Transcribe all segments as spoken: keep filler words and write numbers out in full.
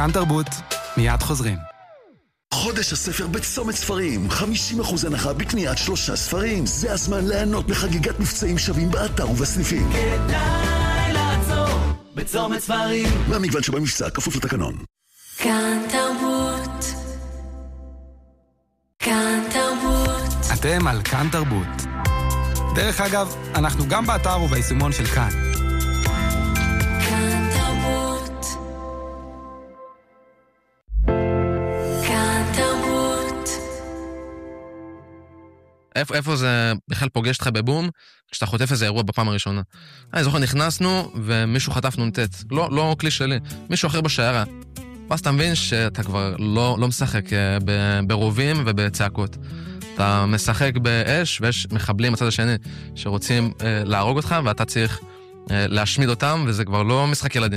כאן תרבות, מיד חוזרים. חודש הספר בצומת ספרים, חמישים אחוז הנחה בקניית שלושה ספרים. זה הזמן ליהנות בחגיגת מבצעים שווים באתר ובסניפים. כדאי לעצור בצומת ספרים. מהמגוון שבמבצע כפוף לתקנון. כאן תרבות. כאן תרבות. אתם על כאן תרבות. דרך אגב, אנחנו גם באתר וביישומון של כאן. כאן תרבות. כאן תרבות. איפה, איפה זה בכלל פוגש אותך בבום, כשאתה חוטף איזה אירוע בפעם הראשונה? אני זוכר, נכנסנו ומישהו חטף נונטט. לא, לא כלי שלי, מישהו אחר בשיירה. ואז אתה מבין שאתה כבר לא, לא משחק ברובים ובצעקות. אתה משחק באש, ויש מחבלים בצד השני שרוצים אה, להרוג אותך, ואתה צריך אה, להשמיד אותם, וזה כבר לא משחק ילדים.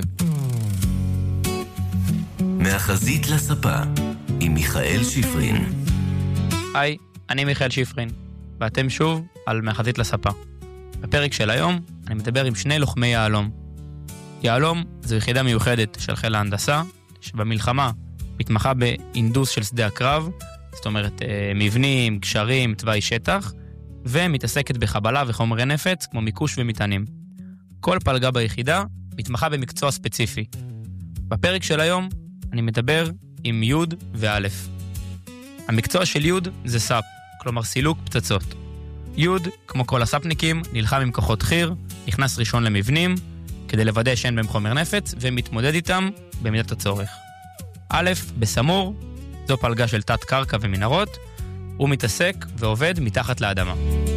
מהחזית לספה, עם מיכאל שיפרין. היי, אני מיכאל שיפרין, ואתם שוב על מהחזית לספה. בפרק של היום אני מדבר עם שני לוחמי יעלום. יעלום זו יחידה מיוחדת של חיל ההנדסה, שבמלחמה מתמחה באינדוס של שדה הקרב, זאת אומרת, מבנים, קשרים, תוואי שטח, ומתעסקת בחבלה וחומרי נפץ, כמו מיקוש ומטענים. כל פלגה ביחידה מתמחה במקצוע ספציפי. בפרק של היום אני מדבר עם י' וא'. המקצוע של י' זה סאפ, כלומר סילוק פצצות. י', כמו כל הסאפניקים, נלחם עם כוחות חי"ר, נכנס ראשון למבנים, כדי לוודא שאין בהם חומר נפץ, ומתמודד איתם במידת הצורך. א', בסמור, זו פלגה של תת קרקע ומנהרות, הוא מתעסק ועובד מתחת לאדמה.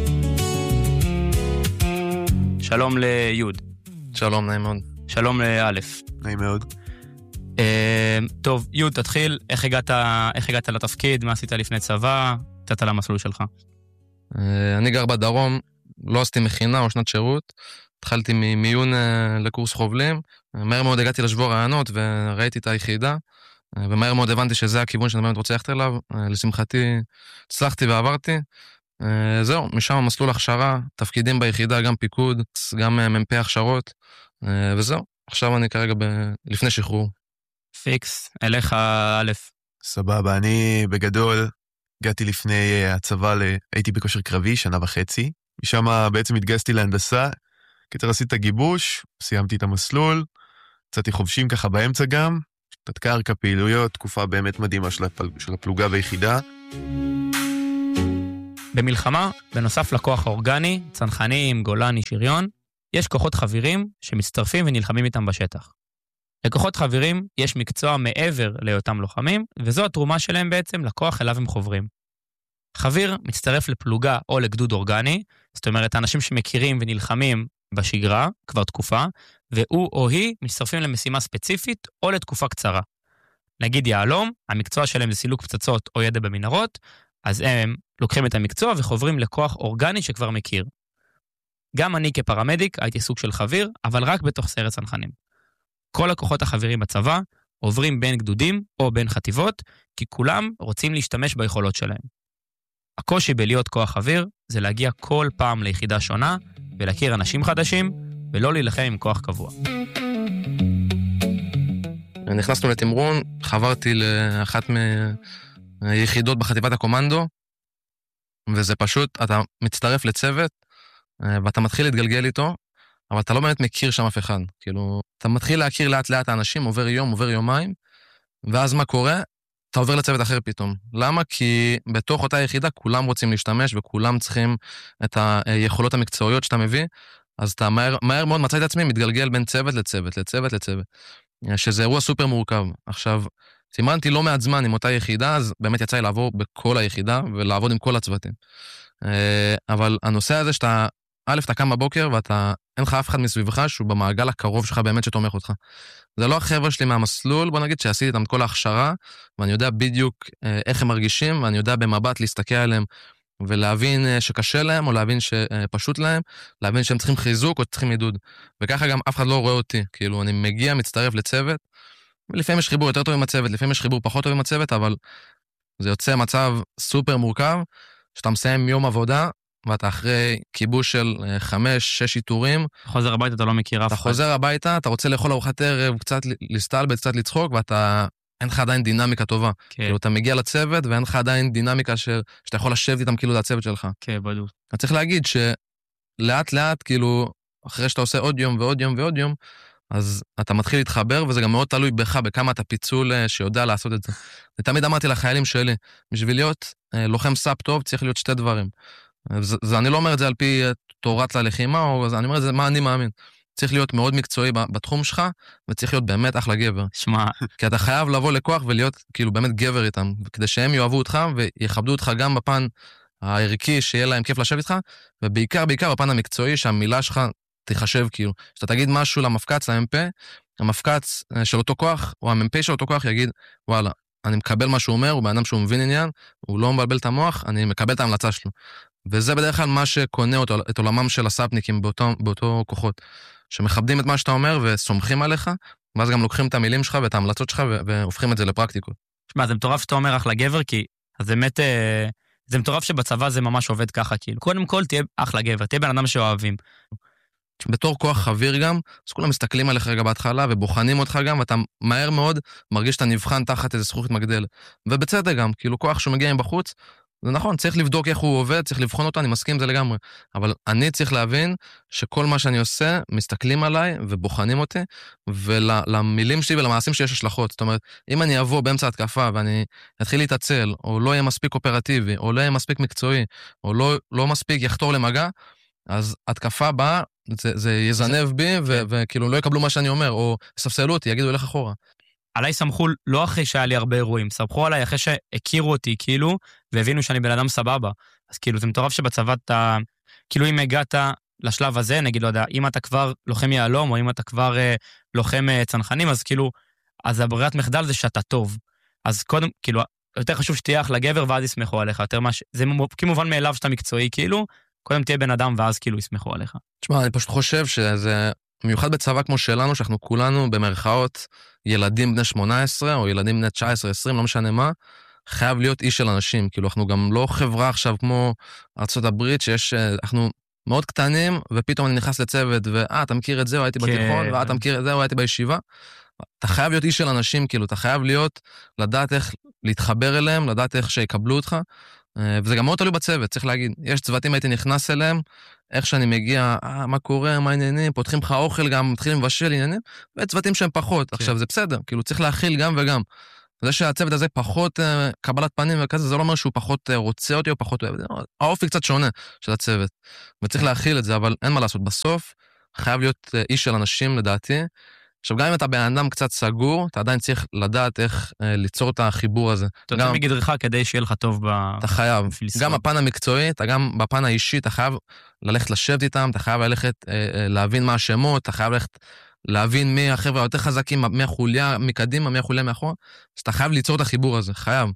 שלום ליוד. שלום, נעים מאוד. שלום לאלף. נעים מאוד. אה, טוב, יוד, תתחיל. איך הגעת, איך הגעת לתפקיד? מה עשית לפני צבא? קצת על המסלול שלך. אה, אני גר בדרום, לא עשיתי מכינה או שנת שירות. התחלתי ממיון אה, לקורס חובלים. מהר מאוד הגעתי לשבור רעיונות וראיתי את היחידה. ומהר מאוד הבנתי שזה הכיוון שאני באמת רוצה ללכת אליו. לשמחתי, הצלחתי ועברתי. זהו, משם המסלול הכשרה, תפקידים ביחידה, גם פיקוד, גם מ"פ הכשרות, וזהו. עכשיו אני כרגע ב... לפני שחרור. פיקס, אליך א'. סבבה, אני בגדול הגעתי לפני הצבא, ל... הייתי בכושר קרבי, שנה וחצי. משם בעצם התגייסתי להנדסה, כתר עשיתי את הגיבוש, סיימתי את המסלול, יצאתי חובשים ככה באמצע גם, תת קרקע, פעילויות, תקופה באמת מדהימה של, הפל... של הפלוגה ויחידה. במלחמה, בנוסף לכוח האורגני, צנחנים, גולני, שריון, יש כוחות חבירים שמצטרפים ונלחמים איתם בשטח. לכוחות חבירים יש מקצוע מעבר להיותם לוחמים, וזו התרומה שלהם בעצם לכוח אליו הם חוברים. חביר מצטרף לפלוגה או לגדוד אורגני, זאת אומרת, האנשים שמכירים ונלחמים בשגרה, כבר תקופה, והוא או היא מצטרפים למשימה ספציפית או לתקופה קצרה. נגיד יעלום, המקצוע שלהם זה סילוק פצצות או ידע במנהרות, אז הם לוקחים את המקצוע וחוברים לכוח אורגני שכבר מכיר. גם אני כפרמדיק הייתי סוג של חביר, אבל רק בתוך סיירת צנחנים. כל הכוחות החבירים בצבא עוברים בין גדודים או בין חטיבות, כי כולם רוצים להשתמש ביכולות שלהם. הקושי בלהיות כוח חביר זה להגיע כל פעם ליחידה שונה, ולהכיר אנשים חדשים, ולא להילחם עם כוח קבוע. נכנסנו לתמרון, חברתי לאחת מיחידות בחטיבת הקומנדו, וזה פשוט, אתה מצטרף לצוות, ואתה מתחיל להתגלגל איתו, אבל אתה לא באמת מכיר שם אף אחד. כאילו, אתה מתחיל להכיר לאט לאט האנשים, עובר יום, עובר יומיים, ואז מה קורה? אתה עובר לצוות אחר פתאום. למה? כי בתוך אותה יחידה כולם רוצים להשתמש, וכולם צריכים את היכולות המקצועיות שאתה מביא, אז אתה מהר, מהר מאוד מצא את עצמי, מתגלגל בין צוות לצוות, לצוות לצוות, שזה אירוע סופר מורכב. עכשיו, סימנתי לא מעט זמן עם אותה יחידה, אז באמת יצא לי לעבור בכל היחידה, ולעבוד עם כל הצוותים. אבל הנושא הזה שאתה, א', אתה קם בבוקר, ואתה, אין לך אף אחד מסביבך, שהוא במעגל הקרוב שלך באמת שתומך אותך. זה לא החבר'ה שלי מהמסלול, בוא נגיד שעשיתי איתם את כל ההכשרה, ואני יודע בדיוק איך הם מרגישים, ואני יודע במבט להסתכל עליהם, ולהבין שקשה להם, או להבין שפשוט להם, להבין שהם צריכים חיזוק או צריכים עידוד. וככה גם אף אחד לא רואה אותי. כאילו, אני מגיע, מצטרף לצוות, ולפעמים יש חיבור יותר טוב עם הצוות, לפעמים יש חיבור פחות טוב עם הצוות, אבל זה יוצא מצב סופר מורכב, שאתה מסיים יום עבודה, ואתה אחרי כיבוש של חמש, שש איתורים. חוזר הביתה, אתה לא מכיר אף אחד. אתה חוזר הביתה, אתה רוצה לאכול ארוחת ערב, קצת להסתלבט, קצת לצחוק, ואתה אין לך עדיין דינמיקה טובה. כן. כאילו, אתה מגיע לצוות, ואין לך עדיין דינמיקה ש... שאתה יכול לשבת איתם כאילו לצוות שלך. כן, בדיוק. אתה צריך להגיד שלאט לאט, כאילו, אחרי שאתה עושה עוד יום ועוד יום ועוד יום, אז אתה מתחיל להתחבר, וזה גם מאוד תלוי בך, בכמה אתה פיצול שיודע לעשות את זה. אני תמיד אמרתי לחיילים שלי, בשביל להיות לוחם סאפ טוב, צריך להיות שתי דברים. זה, זה, אני לא אומר את זה על פי תורת ללחימה, או, אני אומר את זה מה אני מאמין. צריך להיות מאוד מקצועי בתחום שלך, וצריך להיות באמת אחלה גבר. שמע. כי אתה חייב לבוא לכוח ולהיות כאילו באמת גבר איתם, כדי שהם יאהבו אותך ויכבדו אותך גם בפן הערכי, שיהיה להם כיף לשבת איתך, ובעיקר, בעיקר בפן המקצועי, שהמילה שלך תחשב כאילו. שאתה תגיד משהו למפקץ, למ"פ, המפקץ של אותו כוח, או המ"פ של אותו כוח יגיד, וואלה, אני מקבל מה שהוא אומר, הוא באדם שהוא מבין עניין, הוא לא מבלבל את המוח, אני מקבל את ההמלצה שלו. וזה בדרך כלל מה שקונה אותו, את עולמם של הסאפניקים באותו, באותו כוחות. שמכבדים את מה שאתה אומר וסומכים עליך, ואז גם לוקחים את המילים שלך ואת ההמלצות שלך והופכים את זה לפרקטיקות. שמע, זה מטורף שאתה אומר אחלה גבר, כי אז באמת, זה מטורף שבצבא זה ממש עובד ככה, כאילו. קודם כל תהיה אחלה גבר, תהיה בן אדם שאוהבים. בתור כוח חביר גם, אז כולם מסתכלים עליך רגע בהתחלה ובוחנים אותך גם, ואתה מהר מאוד מרגיש שאתה נבחן תחת איזה זכוכית מגדל. ובצדק גם, כאילו כוח שהוא מגיע עם בחוץ, זה נכון, צריך לבדוק איך הוא עובד, צריך לבחון אותו, אני מסכים עם זה לגמרי. אבל אני צריך להבין שכל מה שאני עושה, מסתכלים עליי ובוחנים אותי, ולמילים שלי ולמעשים שלי יש השלכות. זאת אומרת, אם אני אבוא באמצע התקפה ואני אתחיל להתעצל, או לא יהיה מספיק אופרטיבי, או לא יהיה מספיק מקצועי, או לא, לא מספיק יחתור למגע, אז התקפה באה, זה, זה יזנב בי, ו- וכאילו לא יקבלו מה שאני אומר, או ספסלו אותי, יגידו לך אחורה. עליי סמכו לא אחרי שהיה לי הרבה אירועים, סמכו עליי אחרי שהכירו אותי, כאילו, והבינו שאני בן אדם סבבה. אז כאילו, זה מטורף שבצבא אתה, כאילו אם הגעת לשלב הזה, נגיד, לא יודע, אם אתה כבר לוחם יעלום, או אם אתה כבר אה, לוחם אה, צנחנים, אז כאילו, אז הברירת מחדל זה שאתה טוב. אז קודם, כאילו, יותר חשוב שתהיה אחלה גבר, ואז יסמכו עליך. יותר מש... זה כמובן מאליו שאתה מקצועי, כאילו, קודם תהיה בן אדם, ואז כאילו יסמכו עליך. תשמע, אני פשוט חושב שזה מיוחד בצבא כמו שלנו, שאנחנו כולנו במרכאות ילדים בני שמונה עשרה, או ילדים בני תשע עשרה עשרים, לא משנה מה, חייב להיות איש של אנשים. כאילו, אנחנו גם לא חברה עכשיו כמו ארצות הברית, שיש, אנחנו מאוד קטנים, ופתאום אני נכנס לצוות, ואה, אתה מכיר את זה, או הייתי בתיכון, ואה, אתה מכיר את זה, או הייתי בישיבה. אתה חייב להיות איש של אנשים, כאילו, אתה חייב להיות, לדעת איך להתחבר אליהם, לדעת איך שיקבלו אותך, וזה גם מאוד תלוי בצוות, צריך להגיד. יש צוותים הייתי נכנס אליהם, איך שאני מגיע, אה, מה קורה, מה העניינים, פותחים לך אוכל גם, מתחילים לבשל עניינים, וצוותים שהם פחות. עכשיו, זה בסדר, כאילו, צריך להכיל גם וגם. זה שהצוות הזה פחות אה, קבלת פנים וכזה, זה לא אומר שהוא פחות אה, רוצה אותי או פחות אוהב. האופי קצת שונה של הצוות, וצריך להכיל את זה, אבל אין מה לעשות. בסוף, חייב להיות אה, איש של אנשים, לדעתי. עכשיו, גם אם אתה בן אדם קצת סגור, אתה עדיין צריך לדעת איך אה, ליצור את החיבור הזה. אתה יוצא מגדרך כדי שיהיה לך טוב ב... אתה חייב. גם בפן המקצועי, אתה גם בפן האישי, אתה חייב ללכת לשבת איתם, אתה חייב ללכת אה, אה, להבין מה השמות, אתה חייב ללכת להבין מי החבר'ה היותר חזקים, מי החוליה מקדימה, מי החוליה מאחורה, אז אתה חייב ליצור את החיבור הזה, חייב.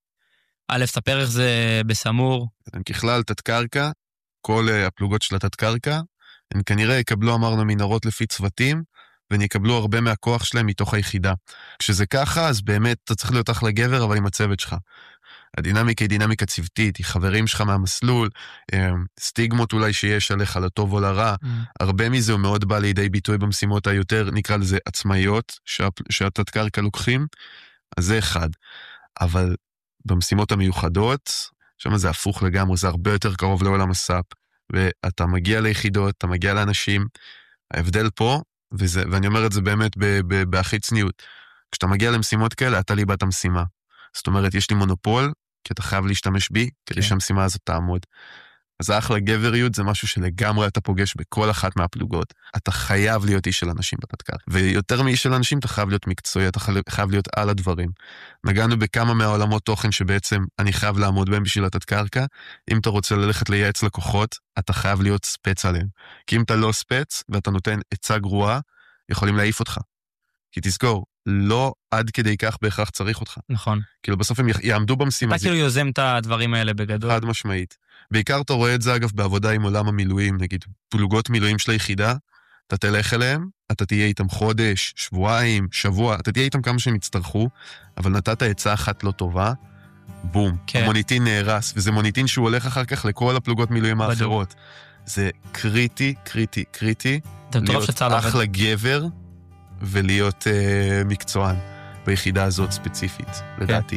א', ספר איך זה בסמור. ככלל, תת קרקע, כל הפלוגות של התת קרקע, הם כנראה יקבלו, אמרנו, מנהרות לפי צוותים, והם יקבלו הרבה מהכוח שלהם מתוך היחידה. כשזה ככה, אז באמת אתה צריך להיות אחלה גבר, אבל עם הצוות שלך. הדינמיקה היא דינמיקה צוותית, היא חברים שלך מהמסלול, סטיגמות אולי שיש עליך לטוב או לרע, mm. הרבה מזה הוא מאוד בא לידי ביטוי במשימות היותר, נקרא לזה עצמאיות, שהתת קרקע לוקחים, אז זה אחד. אבל במשימות המיוחדות, שם זה הפוך לגמרי, זה הרבה יותר קרוב לעולם הסאפ, ואתה מגיע ליחידות, אתה מגיע לאנשים, ההבדל פה, וזה, ואני אומר את זה באמת בהכי צניעות, כשאתה מגיע למשימות כאלה, אתה ליבת המשימה. זאת אומרת, יש לי מונופול, כי אתה חייב להשתמש בי, כדי שהמשימה הזאת תעמוד. אז האחלה גבריות זה משהו שלגמרי אתה פוגש בכל אחת מהפלוגות. אתה חייב להיות איש של אנשים בתת קרקע. ויותר מאיש של אנשים, אתה חייב להיות מקצועי, אתה חייב להיות על הדברים. נגענו בכמה מהעולמות תוכן שבעצם אני חייב לעמוד בהם בשביל התת קרקע. אם אתה רוצה ללכת לייעץ לקוחות, אתה חייב להיות ספץ עליהם. כי אם אתה לא ספץ, ואתה נותן עצה גרועה, יכולים להעיף אותך. כי תזכור, לא עד כדי כך בהכרח צריך אותך. נכון. כאילו בסוף הם יעמדו במשימה. אתה כאילו יוזם את הדברים האלה בגדול. חד משמעית. בעיקר אתה רואה את זה אגב בעבודה עם עולם המילואים, נגיד פלוגות מילואים של היחידה, אתה תלך אליהם, אתה תהיה איתם חודש, שבועיים, שבוע, אתה תהיה איתם כמה שהם יצטרכו, אבל נתת עצה אחת לא טובה, בום. כן. המוניטין נהרס, וזה מוניטין שהוא הולך אחר כך לכל הפלוגות מילואים בדיוק. האחרות. זה קריטי, קריטי, קריטי, להיות אחלה גבר, ולהיות uh, מקצוען. ביחידה הזאת ספציפית, לדעתי.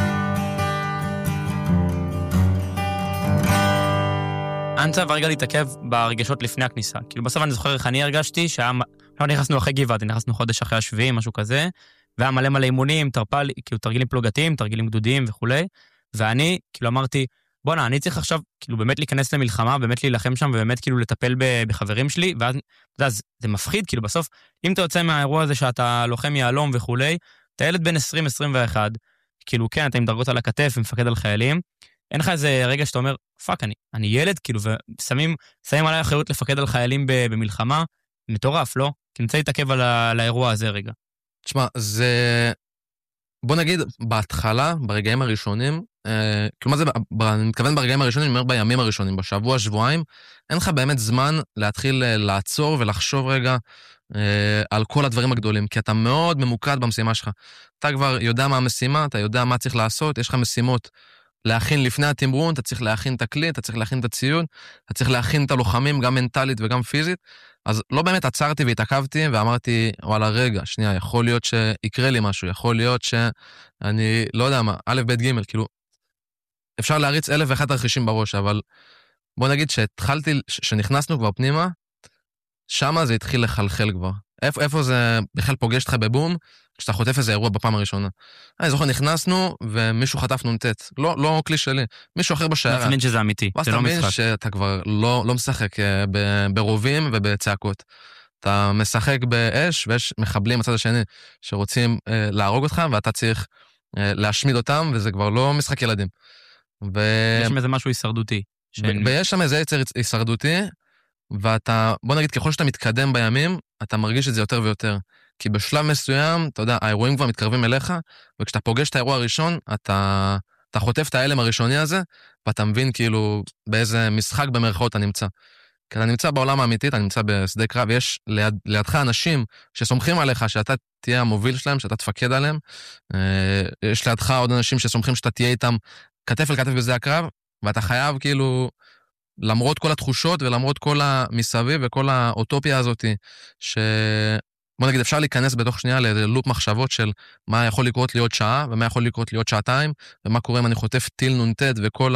אני צריך רגע להתעכב ברגשות לפני הכניסה. כאילו בסוף אני זוכר איך אני הרגשתי, שהיה, לא נכנסנו אחרי גבעתי, נכנסנו חודש אחרי השביעים, משהו כזה, והיה מלא מלא אימונים, תרפל, כאילו תרגילים פלוגתיים, תרגילים גדודיים וכולי, ואני כאילו אמרתי, בוא'נה, אני צריך עכשיו כאילו באמת להיכנס למלחמה, באמת להילחם שם, ובאמת כאילו לטפל בחברים שלי, ואז, אתה יודע, זה מפחיד, כאילו בסוף, אם אתה יוצא מהאירוע הזה שאתה לוחם יעלום וכולי, אתה ילד בין עשרים עשרים ואחת, כאילו כן, אתה עם דרגות על הכתף ומפקד על חיילים, אין לך איזה רגע שאתה אומר, פאק, אני, אני ילד, כאילו, ושמים, שמים עליי אחריות לפקד על חיילים במלחמה, מטורף, לא? כי נצא להתעכב על, ה, על האירוע הזה רגע. תשמע, זה... בוא נגיד, בהתחלה, ברגעים הראשונים, אה, כלומר זה, ב, אני מתכוון ברגעים הראשונים, אני אומר בימים הראשונים, בשבוע, שבועיים, אין לך באמת זמן להתחיל אה, לעצור ולחשוב רגע אה, על כל הדברים הגדולים, כי אתה מאוד ממוקד במשימה שלך. אתה כבר יודע מה המשימה, אתה יודע מה צריך לעשות, יש לך משימות להכין לפני התמרון, אתה צריך להכין את הכלי, אתה צריך להכין את הציוד, אתה צריך להכין את הלוחמים, גם מנטלית וגם פיזית, אז לא באמת עצרתי והתעכבתי ואמרתי, וואלה, רגע, שנייה, יכול להיות שיקרה לי משהו, יכול להיות שאני, לא יודע מה, א', ב', ג', כאילו, אפשר להריץ אלף ואחת תרחישים בראש, אבל בוא נגיד שהתחלתי, שנכנסנו כבר פנימה, שמה זה התחיל לחלחל כבר. איפה, איפה זה בכלל פוגש אותך בבום, כשאתה חוטף איזה אירוע בפעם הראשונה. אני זוכר, נכנסנו ומישהו חטף נונטט. לא, לא כלי שלי, מישהו אחר בשערה. אתה מבין שזה אמיתי, זה לא משחק. ואז אתה מבין שאתה כבר לא, לא משחק ברובים ובצעקות. אתה משחק באש, ויש מחבלים בצד השני שרוצים אה, להרוג אותך, ואתה צריך אה, להשמיד אותם, וזה כבר לא משחק ילדים. ו... יש שם איזה משהו הישרדותי. ש... ויש שם איזה יצר הישרדותי, ואתה, בוא נגיד, ככל שאתה מתקדם בימים, אתה מרגיש את זה יותר ויותר. כי בשלב מסוים, אתה יודע, האירועים כבר מתקרבים אליך, וכשאתה פוגש את האירוע הראשון, אתה, אתה חוטף את האלם הראשוני הזה, ואתה מבין כאילו באיזה משחק במרכאות אתה נמצא. כי אתה נמצא בעולם האמיתי, אתה נמצא בשדה קרב, ויש ליד, לידך אנשים שסומכים עליך, שאתה תהיה המוביל שלהם, שאתה תפקד עליהם. יש לידך עוד אנשים שסומכים שאתה תהיה איתם כתף אל כתף בשדה הקרב, ואתה חייב כאילו... למרות כל התחושות ולמרות כל המסביב וכל האוטופיה הזאת, ש... בוא נגיד, אפשר להיכנס בתוך שנייה ללופ מחשבות של מה יכול לקרות לי עוד שעה, ומה יכול לקרות לי עוד שעתיים, ומה קורה אם אני חוטף טיל נונטט וכל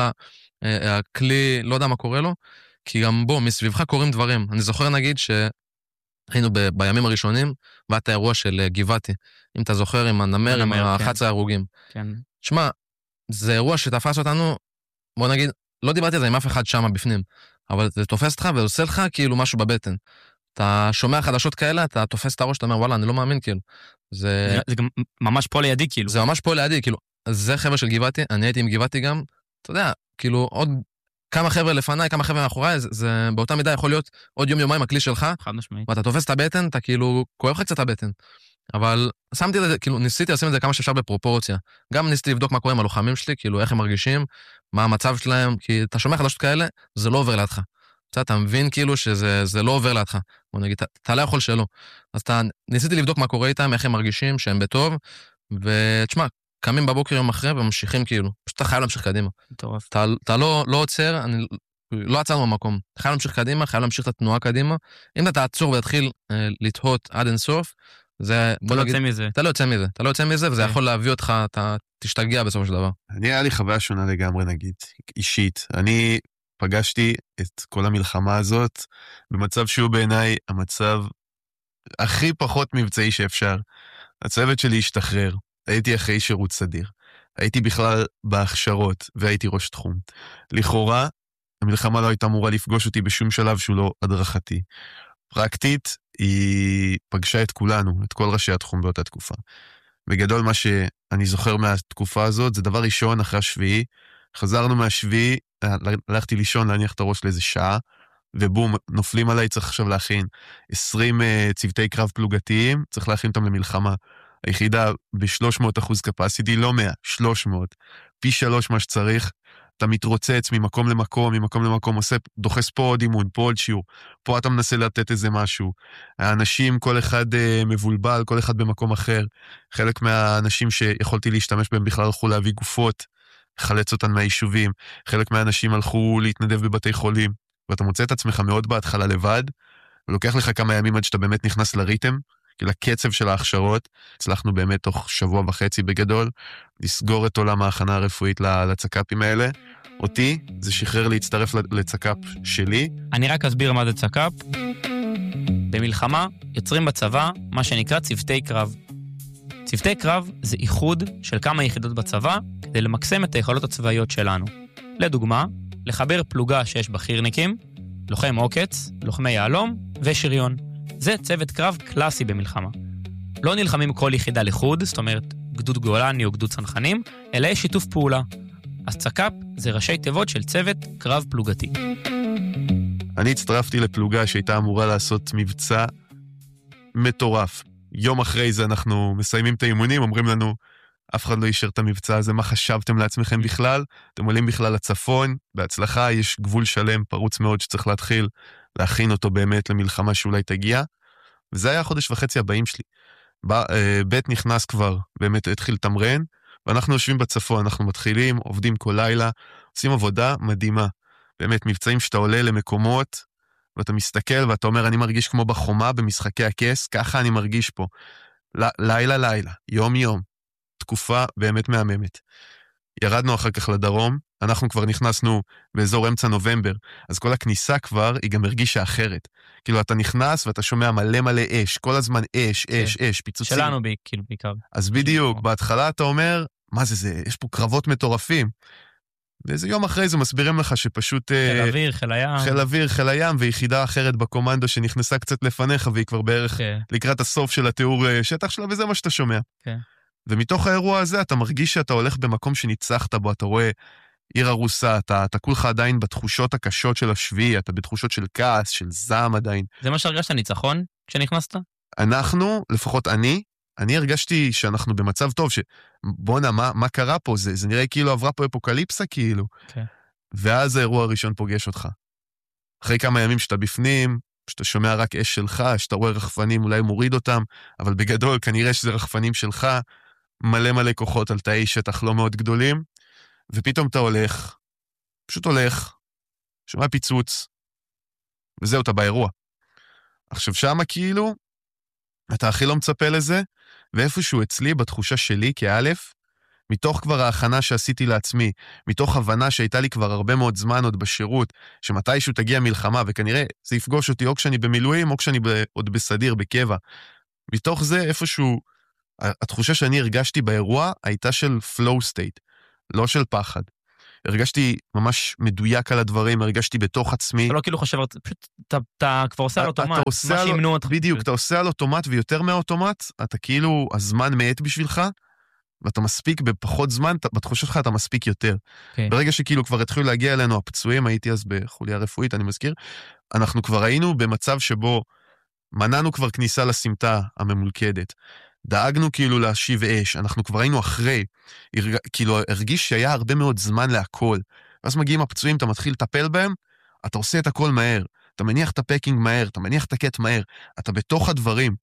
הכלי, לא יודע מה קורה לו, כי גם בו, מסביבך קורים דברים. אני זוכר נגיד שהיינו ב... בימים הראשונים, ואת האירוע של גבעתי, אם אתה זוכר, עם הנמר, עם ה-אחת עשרה הרוגים. כן. שמע, זה אירוע שתפס אותנו, בוא נגיד, לא דיברתי על זה עם אף אחד שם בפנים, אבל זה תופס אותך ועושה לך כאילו משהו בבטן. אתה שומע חדשות כאלה, אתה תופס את הראש, אתה אומר, וואלה, אני לא מאמין, כאילו. זה... זה גם ממש פה לידי, כאילו. זה ממש פה לידי, כאילו. זה חבר'ה של גבעתי, אני הייתי עם גבעתי גם, אתה יודע, כאילו, עוד כמה חבר'ה לפניי, כמה חבר'ה מאחוריי, זה, זה באותה מידה יכול להיות עוד יום יומיים הכלי שלך, חד משמעית. ואתה תופס את הבטן, אתה כאילו, כואב לך קצת הבטן. אבל שמתי את זה, כאילו, ניסיתי לשים את זה כמה שאפשר בפרופורציה. גם ניסיתי לבדוק מה קורה עם הלוחמים שלי, כאילו, איך הם מרגישים, מה המצב שלהם, כי אתה שומע חדשות כאלה, זה לא עובר לידך. אתה מבין כאילו שזה זה לא עובר לידך. בוא נגיד, אתה, אתה לא יכול שלא. אז אתה, ניסיתי לבדוק מה קורה איתם, איך הם מרגישים, שהם בטוב, ותשמע, קמים בבוקר יום אחרי וממשיכים כאילו. פשוט אתה חייב להמשיך קדימה. מטורף. אתה, אתה לא, לא עוצר, אני, לא עצרנו במקום. אתה חייב להמשיך קדימה, חייב להמשיך את התנועה קדימה. אם אתה תעצור ותתחיל אה, לתהות עד אינסוף, זה, אתה לא יוצא מזה. אתה לא יוצא מזה, אתה לא יוצא מזה, וזה יכול להביא אותך, אתה תשתגע בסופו של דבר. אני, היה לי חוויה שונה לגמרי, נגיד, אישית. אני פגשתי את כל המלחמה הזאת במצב שהוא בעיניי המצב הכי פחות מבצעי שאפשר. הצוות שלי השתחרר, הייתי אחרי שירות סדיר, הייתי בכלל בהכשרות והייתי ראש תחום. לכאורה, המלחמה לא הייתה אמורה לפגוש אותי בשום שלב שהוא לא הדרכתי. פרקטית, היא פגשה את כולנו, את כל ראשי התחום באותה תקופה. בגדול מה שאני זוכר מהתקופה הזאת, זה דבר ראשון אחרי השביעי, חזרנו מהשביעי, הלכתי לישון להניח את הראש לאיזה שעה, ובום, נופלים עליי, צריך עכשיו להכין עשרים uh, צוותי קרב פלוגתיים, צריך להכין אותם למלחמה. היחידה ב-שלוש מאות אחוז קפסיטי, לא מאה, שלוש מאות, פי שלוש מה שצריך, אתה מתרוצץ ממקום למקום, ממקום למקום, עושה, דוחס פה עוד אימון, פה עוד שיעור, פה אתה מנסה לתת איזה משהו. האנשים, כל אחד uh, מבולבל, כל אחד במקום אחר. חלק מהאנשים שיכולתי להשתמש בהם בכלל הלכו להביא גופות, לחלץ אותן מהיישובים. חלק מהאנשים הלכו להתנדב בבתי חולים, ואתה מוצא את עצמך מאוד בהתחלה לבד, ולוקח לך כמה ימים עד שאתה באמת נכנס לריתם, כאילו הקצב של ההכשרות, הצלחנו באמת תוך שבוע וחצי בגדול, לסגור את עולם ההכנה הרפואית לצקאפים האלה. אותי זה שחרר להצטרף לצקאפ שלי. אני רק אסביר מה זה צקאפ. במלחמה יוצרים בצבא מה שנקרא צוותי קרב. צוותי קרב זה איחוד של כמה יחידות בצבא כדי למקסם את היכולות הצבאיות שלנו. לדוגמה, לחבר פלוגה שיש בה חירניקים, לוחם עוקץ, לוחמי יעלום ושריון. זה צוות קרב קלאסי במלחמה. לא נלחמים כל יחידה לחוד, זאת אומרת גדוד גולני או גדוד צנחנים, אלא יש שיתוף פעולה. אז צקאפ זה ראשי תיבות של צוות קרב פלוגתי. אני הצטרפתי לפלוגה שהייתה אמורה לעשות מבצע מטורף. יום אחרי זה אנחנו מסיימים את האימונים, אומרים לנו, אף אחד לא אישר את המבצע הזה, מה חשבתם לעצמכם בכלל? אתם עולים בכלל לצפון, בהצלחה, יש גבול שלם, פרוץ מאוד שצריך להתחיל, להכין אותו באמת למלחמה שאולי תגיע, וזה היה החודש וחצי הבאים שלי. בית נכנס כבר, באמת התחיל תמרן, ואנחנו יושבים בצפון, אנחנו מתחילים, עובדים כל לילה, עושים עבודה מדהימה. באמת, מבצעים שאתה עולה למקומות, ואתה מסתכל ואתה אומר, אני מרגיש כמו בחומה במשחקי הכס, ככה אני מרגיש פה. לילה לילה, יום יום, תקופה באמת מהממת. ירדנו אחר כך לדרום, אנחנו כבר נכנסנו באזור אמצע נובמבר, אז כל הכניסה כבר היא גם הרגישה אחרת. כאילו אתה נכנס ואתה שומע מלא מלא אש, כל הזמן אש, אש, אש, פיצוצים. שלנו כאילו בעיקר. אז בדיוק, בהתחלה אתה אומר, מה זה זה? יש פה קרבות מטורפים. ואיזה יום אחרי זה מסבירים לך שפשוט... חיל אוויר, חיל הים. חיל אוויר, חיל הים, ויחידה אחרת בקומנדו שנכנסה קצת לפניך, והיא כבר בערך לקראת הסוף של התיאור שטח שלה, וזה מה שאתה שומע. כן. ומתוך האירוע הזה אתה מרגיש שאתה הולך במקום שניצחת בו, אתה רואה עיר הרוסה, אתה, אתה כולך עדיין בתחושות הקשות של השביעי, אתה בתחושות של כעס, של זעם עדיין. זה מה שהרגשת ניצחון כשנכנסת? אנחנו, לפחות אני, אני הרגשתי שאנחנו במצב טוב, שבונה, מה, מה קרה פה? זה, זה נראה כאילו עברה פה אפוקליפסה כאילו. כן. ואז האירוע הראשון פוגש אותך. אחרי כמה ימים שאתה בפנים, שאתה שומע רק אש שלך, שאתה רואה רחפנים, אולי מוריד אותם, אבל בגדול כנראה שזה רחפנים שלך, מלא מלא כוחות על תאי שטח לא מאוד גדולים, ופתאום אתה הולך, פשוט הולך, שומע פיצוץ, וזהו, אתה באירוע. עכשיו שמה כאילו, אתה הכי לא מצפה לזה, ואיפשהו אצלי, בתחושה שלי כאלף, מתוך כבר ההכנה שעשיתי לעצמי, מתוך הבנה שהייתה לי כבר הרבה מאוד זמן עוד בשירות, שמתישהו תגיע מלחמה, וכנראה זה יפגוש אותי או כשאני במילואים, או כשאני ב- עוד בסדיר, בקבע. מתוך זה איפשהו, התחושה שאני הרגשתי באירוע, הייתה של flow state, לא של פחד. הרגשתי ממש מדויק על הדברים, הרגשתי בתוך עצמי. אתה לא כאילו חושב, פשוט אתה, אתה כבר עושה על אוטומט, מה שימנו אותך. בדיוק, אתה עושה על אוטומט, ויותר מהאוטומט, אתה כאילו, הזמן מעט בשבילך, ואתה מספיק בפחות זמן, בתחושה שלך אתה מספיק יותר. Okay. ברגע שכאילו כבר התחילו להגיע אלינו הפצועים, הייתי אז בחוליה רפואית, אני מזכיר, אנחנו כבר היינו במצב שבו מנענו כבר כניסה לסמטה הממולכדת, דאגנו כאילו להשיב אש, אנחנו כבר היינו אחרי, הרג... כאילו הרגיש שהיה הרבה מאוד זמן להכל, ואז מגיעים הפצועים, אתה מתחיל לטפל בהם, אתה עושה את הכל מהר, אתה מניח את הפקינג מהר, אתה מניח את הקט מהר, אתה בתוך הדברים,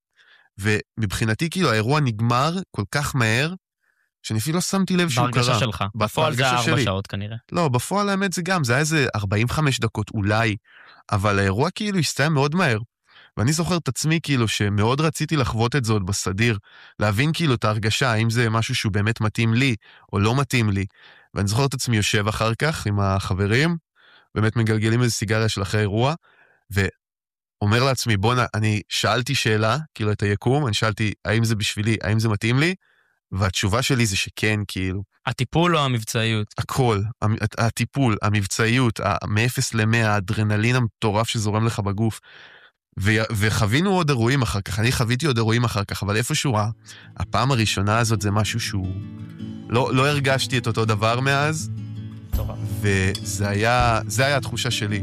ומבחינתי כאילו האירוע נגמר כל כך מהר, שאני אפילו לא שמתי לב שהוא קרה. בהרגשה שלך. בפועל זה ארבע שעות כנראה. לא, בפועל האמת זה גם, זה היה איזה ארבעים וחמש דקות אולי, אבל האירוע כאילו הסתיים מאוד מהר. ואני זוכר את עצמי כאילו שמאוד רציתי לחוות את זה עוד בסדיר, להבין כאילו את ההרגשה, האם זה משהו שהוא באמת מתאים לי או לא מתאים לי. ואני זוכר את עצמי יושב אחר כך עם החברים, באמת מגלגלים איזה סיגריה של אחרי אירוע, ואומר לעצמי, בוא, אני שאלתי שאלה, כאילו את היקום, אני שאלתי האם זה בשבילי, האם זה מתאים לי, והתשובה שלי זה שכן, כאילו. הטיפול או המבצעיות? הכל, הטיפול, המבצעיות, מ-אפס למאה, האדרנלין המטורף שזורם לך בגוף, וחווינו עוד אירועים אחר כך, אני חוויתי עוד אירועים אחר כך, אבל איפשהו, הפעם הראשונה הזאת זה משהו שהוא, לא, לא הרגשתי את אותו דבר מאז, וזה היה, זה היה התחושה שלי.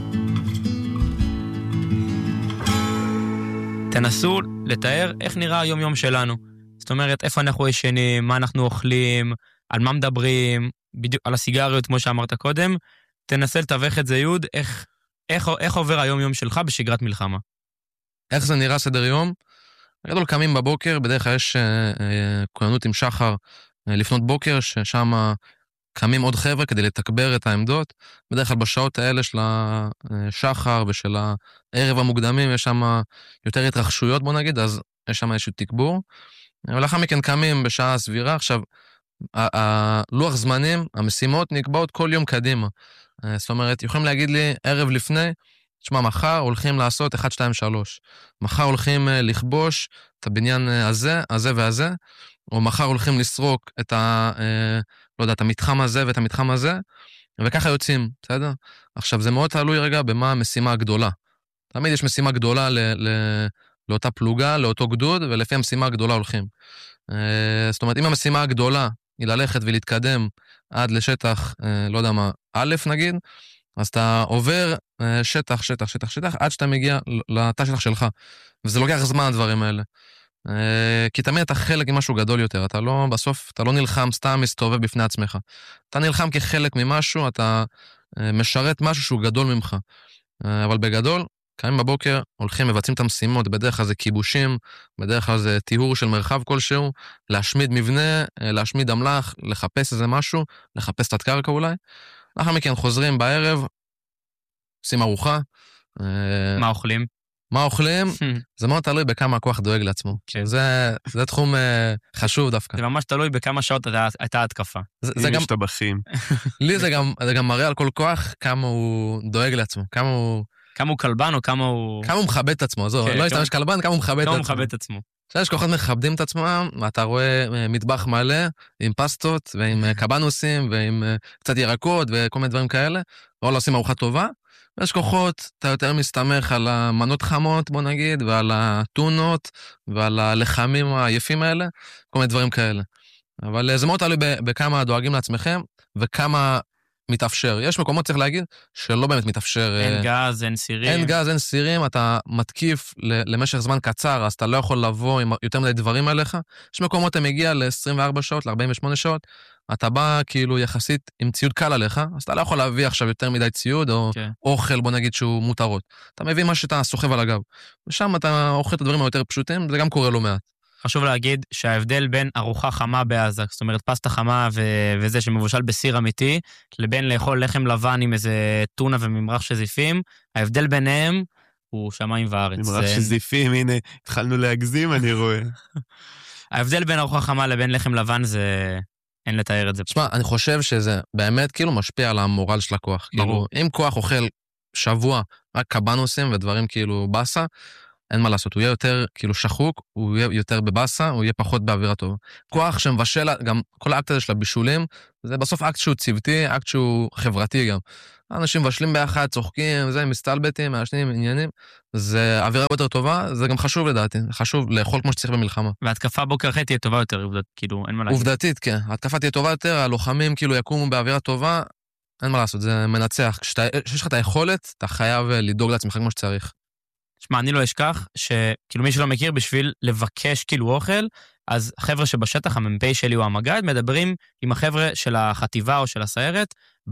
תנסו לתאר איך נראה היום יום שלנו. זאת אומרת, איפה אנחנו ישנים, מה אנחנו אוכלים, על מה מדברים, בדיוק על הסיגריות, כמו שאמרת קודם, תנסה לתווך את זה, יוד, איך, איך, איך עובר היום יום שלך בשגרת מלחמה? איך זה נראה סדר יום? גדול קמים בבוקר, בדרך כלל יש אה, אה, כוננות עם שחר אה, לפנות בוקר, ששם קמים עוד חבר'ה כדי לתקבר את העמדות. בדרך כלל בשעות האלה של השחר ושל הערב המוקדמים, יש שם יותר התרחשויות, בוא נגיד, אז יש שם איזשהו תקבור. ולאחר מכן קמים בשעה סבירה. עכשיו, הלוח זמנים, המשימות נקבעות כל יום קדימה. זאת אומרת, יכולים להגיד לי ערב לפני, תשמע, מחר הולכים לעשות אחת, שתיים, שלוש. מחר הולכים לכבוש את הבניין הזה, הזה והזה, או מחר הולכים לסרוק את ה, לא יודע, את המתחם הזה ואת המתחם הזה, וככה יוצאים, בסדר? עכשיו, זה מאוד תלוי רגע במה המשימה הגדולה. תמיד יש משימה גדולה ל, ל, לאותה פלוגה, לאותו גדוד, ולפי המשימה הגדולה הולכים. זאת אומרת, אם המשימה הגדולה היא ללכת ולהתקדם עד לשטח, לא יודע מה, א' נגיד, אז אתה עובר שטח, שטח, שטח, שטח, עד שאתה מגיע לתא שטח שלך. וזה לוקח זמן, הדברים האלה. כי תמיד אתה חלק ממשהו גדול יותר. אתה לא, בסוף, אתה לא נלחם, סתם מסתובב בפני עצמך. אתה נלחם כחלק ממשהו, אתה משרת משהו שהוא גדול ממך. אבל בגדול, קמים בבוקר, הולכים, מבצעים את המשימות, בדרך כלל זה כיבושים, בדרך כלל זה טיהור של מרחב כלשהו, להשמיד מבנה, להשמיד אמל"ח, לחפש איזה משהו, לחפש תת קרקע אולי. לאחר מכן חוזרים בערב, עושים ארוחה. מה אוכלים? מה אוכלים? זה מאוד תלוי בכמה הכוח דואג לעצמו. זה, זה תחום חשוב דווקא. זה ממש תלוי בכמה שעות הייתה התקפה. זה גם... יש טבחים. לי זה גם, זה גם מראה על כל כוח כמה הוא דואג לעצמו, כמה הוא... כמה הוא קלבן או כמה הוא... כמה הוא מכבד את עצמו, זו, לא ישתמש קלבן, כמה הוא מכבד את עצמו. כמה הוא מכבד את עצמו. שיש כוחות מכבדים את עצמם, אתה רואה מטבח מלא עם פסטות ועם קבנוסים ועם קצת ירקות וכל מיני דברים כאלה, או עושים ארוחה טובה, ויש כוחות, אתה יותר מסתמך על המנות חמות, בוא נגיד, ועל הטונות ועל הלחמים היפים האלה, כל מיני דברים כאלה. אבל זה מאוד תלוי בכמה דואגים לעצמכם וכמה מתאפשר. יש מקומות, צריך להגיד, שלא באמת מתאפשר. אין גז, אין סירים. אין גז, אין סירים, אתה מתקיף למשך זמן קצר, אז אתה לא יכול לבוא עם יותר מדי דברים עליך. יש מקומות, אתה מגיע ל-עשרים וארבע שעות, ל-ארבעים ושמונה שעות, אתה בא כאילו יחסית עם ציוד קל עליך, אז אתה לא יכול להביא עכשיו יותר מדי ציוד, או okay. אוכל, בוא נגיד שהוא מותרות. אתה מביא מה שאתה סוחב על הגב. ושם אתה אוכל את הדברים היותר פשוטים, זה גם קורה לא מעט. חשוב להגיד שההבדל בין ארוחה חמה בעזה, זאת אומרת פסטה חמה ו- וזה שמבושל בסיר אמיתי, לבין לאכול לחם לבן עם איזה טונה וממרח שזיפים, ההבדל ביניהם הוא שמיים וארץ. ממרח זה... שזיפים, הנה, התחלנו להגזים, אני רואה. ההבדל בין ארוחה חמה לבין לחם לבן זה... אין לתאר את זה. תשמע, אני חושב שזה באמת כאילו משפיע על המורל של הכוח. כאילו, אם כוח אוכל שבוע רק קבנוסים ודברים כאילו בסה, אין מה לעשות, הוא יהיה יותר כאילו שחוק, הוא יהיה יותר בבאסה, הוא יהיה פחות באווירה טובה. כוח שמבשל, גם כל האקט הזה של הבישולים, זה בסוף אקט שהוא צוותי, אקט שהוא חברתי גם. אנשים מבשלים ביחד, צוחקים, זה, מסתלבטים, מעשנים, עניינים, זה אווירה יותר טובה, זה גם חשוב לדעתי, זה חשוב לאכול כמו שצריך במלחמה. והתקפה בוקר אחרי תהיה טובה יותר, כאילו, אין מה להגיד. עובדתית, כן, התקפה תהיה טובה יותר, הלוחמים כאילו יקומו באווירה טובה, אין מה לעשות, זה מנצח. כשיש לך את היכולת, אתה חייב לדאוג לעצמך כמו שצריך. שמע, אני לא אשכח שכאילו מי שלא מכיר בשביל לבקש כאילו אוכל, אז החבר'ה שבשטח, המ"פ שלי או המג"ד, מדברים עם החבר'ה של החטיבה או של הסיירת,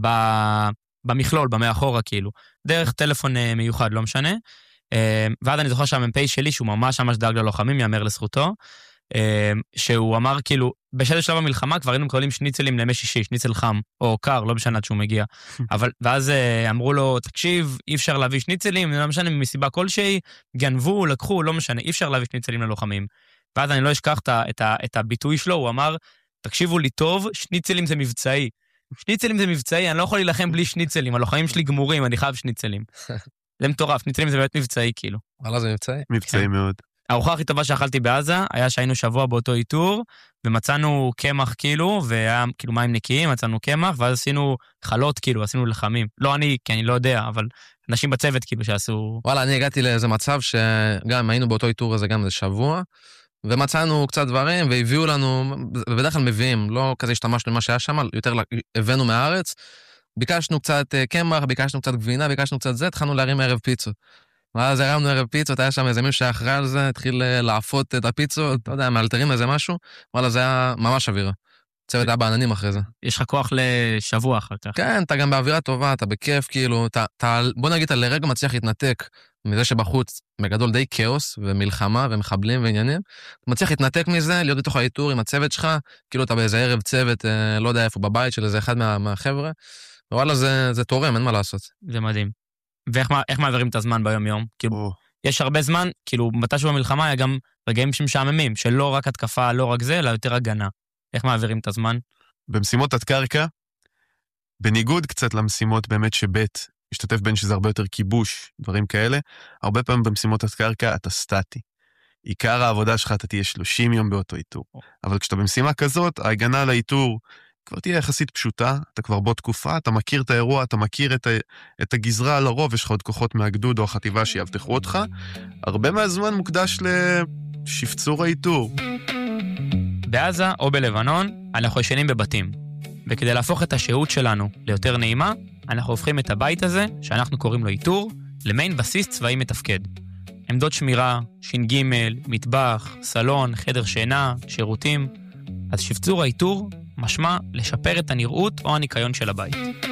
במכלול, במאחורה כאילו, דרך טלפון מיוחד, לא משנה. ועד אני זוכר שהמ"פ שלי, שהוא ממש ממש דאג ללוחמים, יאמר לזכותו, שהוא אמר כאילו, בשלב שלב המלחמה כבר היינו מקבלים שניצלים לימי שישי, שניצל חם, או קר, לא משנה שהוא מגיע. אבל, ואז אמרו לו, תקשיב, אי אפשר להביא שניצלים, לא משנה, מסיבה כלשהי, גנבו, לקחו, לא משנה, אי אפשר להביא שניצלים ללוחמים. ואז אני לא אשכח את, את, את הביטוי שלו, הוא אמר, תקשיבו לי טוב, שניצלים זה מבצעי. שניצלים זה מבצעי, אני לא יכול להילחם בלי שניצלים, הלוחמים שלי גמורים, אני חייב שניצלים. זה מטורף, שניצלים זה באמת מבצעי, כאילו. וואלה, זה מבצעי? מבצעי מאוד. הארוחה הכי טובה שאכלתי בעזה, היה שהיינו שבוע באותו איתור, ומצאנו קמח כאילו, והיה כאילו מים נקיים, מצאנו קמח, ואז עשינו חלות כאילו, עשינו לחמים. לא אני, כי אני לא יודע, אבל אנשים בצוות כאילו שעשו... וואלה, אני הגעתי לאיזה מצב שגם היינו באותו איתור הזה גם איזה שבוע, ומצאנו קצת דברים, והביאו לנו, ובדרך כלל מביאים, לא כזה השתמשנו למה שהיה שם, יותר הבאנו מהארץ, ביקשנו קצת קמח, ביקשנו קצת גבינה, ביקשנו קצת זה, התחלנו להרים ערב פיצות. ואז הרמנו ערב פיצות, היה שם איזה מישהו שאחראי על זה, התחיל לעפות את הפיצות, אתה יודע, מאלתרים איזה משהו, וואלה, זה היה ממש אווירה. צוות היה בעננים אחרי זה. יש לך כוח לשבוע אחר כך. כן, אתה גם באווירה טובה, אתה בכיף, כאילו, אתה, אתה, בוא נגיד, אתה לרגע מצליח להתנתק מזה שבחוץ בגדול די כאוס ומלחמה ומחבלים ועניינים, אתה מצליח להתנתק מזה, להיות בתוך האיתור עם הצוות שלך, כאילו אתה באיזה ערב צוות, לא יודע איפה, בבית של איזה אחד מה, מהחבר'ה, ווואלה זה, זה תורם, אין מה לעשות. זה מדהים. ואיך איך מעבירים את הזמן ביום יום? כאילו, יש הרבה זמן, כאילו, מתישהו במלחמה היה גם רגעים שמשעממים, שלא רק התקפה, לא רק זה, אלא יותר הגנה. איך מעבירים את הזמן? במשימות עד קרקע, בניגוד קצת למשימות באמת שבית משתתף בין שזה הרבה יותר כיבוש, דברים כאלה, הרבה פעמים במשימות עד קרקע אתה סטטי. עיקר העבודה שלך אתה תהיה שלושים יום באותו איתור. אבל כשאתה במשימה כזאת, ההגנה על האיתור כבר תהיה יחסית פשוטה, אתה כבר בו תקופה, אתה מכיר את האירוע, אתה מכיר את, ה, את הגזרה על הרוב, יש לך עוד כוחות מהגדוד או החטיבה שיבטחו אותך, הרבה מהזמן מוקדש לשפצור האיתור. בעזה או בלבנון, אנחנו ישנים בבתים. וכדי להפוך את השהות שלנו ליותר נעימה, אנחנו הופכים את הבית הזה, שאנחנו קוראים לו איתור, למיין בסיס צבאי מתפקד. עמדות שמירה, ש"ג, מטבח, סלון, חדר שינה, שירותים. אז שפצור האיתור משמע לשפר את הנראות או הניקיון של הבית.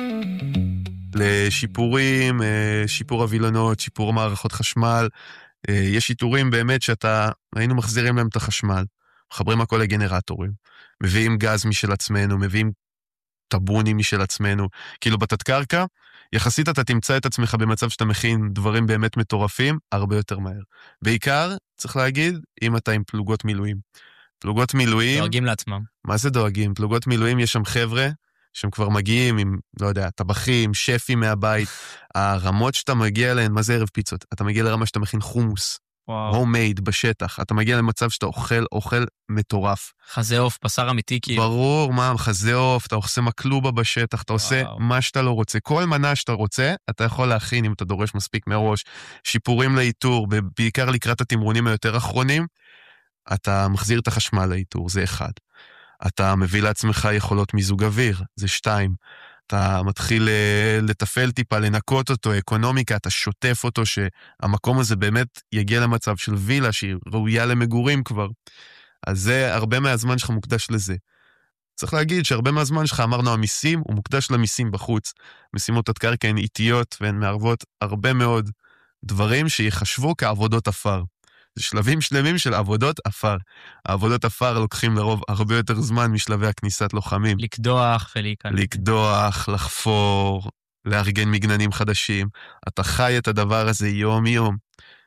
לשיפורים, שיפור הווילונות, שיפור מערכות חשמל, יש איתורים באמת שאתה, היינו מחזירים להם את החשמל, מחברים הכל לגנרטורים, מביאים גז משל עצמנו, מביאים טבונים משל עצמנו, כאילו בתת קרקע, יחסית אתה תמצא את עצמך במצב שאתה מכין דברים באמת מטורפים, הרבה יותר מהר. בעיקר, צריך להגיד, אם אתה עם פלוגות מילואים. פלוגות מילואים... דואגים לעצמם. מה זה דואגים? פלוגות מילואים, יש שם חבר'ה, שהם כבר מגיעים עם, לא יודע, טבחים, שפים מהבית, הרמות שאתה מגיע אליהן, מה זה ערב פיצות? אתה מגיע לרמה שאתה מכין חומוס, הומייד בשטח, אתה מגיע למצב שאתה אוכל, אוכל מטורף. חזה אוף, בשר אמיתי כאילו. ברור, מה, חזה אוף, אתה עושה מקלובה בשטח, אתה עושה וואו. מה שאתה לא רוצה. כל מנה שאתה רוצה, אתה יכול להכין אם אתה דורש מספיק מראש. שיפורים לאיתור, בעיקר לקראת התמרונים היותר אחרונים, אתה מחזיר את החשמל לאיתור, זה אחד. אתה מביא לעצמך יכולות מיזוג אוויר, זה שתיים. אתה מתחיל לטפל טיפה, לנקות אותו, אקונומיקה, אתה שוטף אותו, שהמקום הזה באמת יגיע למצב של וילה, שהיא ראויה למגורים כבר. אז זה, הרבה מהזמן שלך מוקדש לזה. צריך להגיד שהרבה מהזמן שלך, אמרנו, המיסים, הוא מוקדש למיסים בחוץ. משימות עד קרקע הן איטיות, והן מערבות הרבה מאוד דברים שיחשבו כעבודות אפר. זה שלבים שלמים של עבודות אפר. העבודות אפר לוקחים לרוב הרבה יותר זמן משלבי הכניסת לוחמים. לקדוח ולהיכנס. לקדוח, לחפור, לארגן מגננים חדשים. אתה חי את הדבר הזה יום יום.